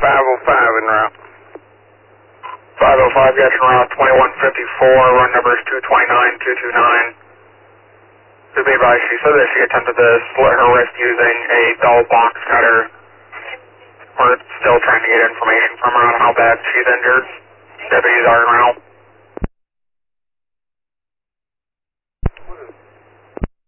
505 en route. 505, got you around 2154, run number is 229229. To be advised, she said that she attempted to slit her wrist using a dull box cutter. We're still trying to get information from her on how bad she's injured. Deputies are around.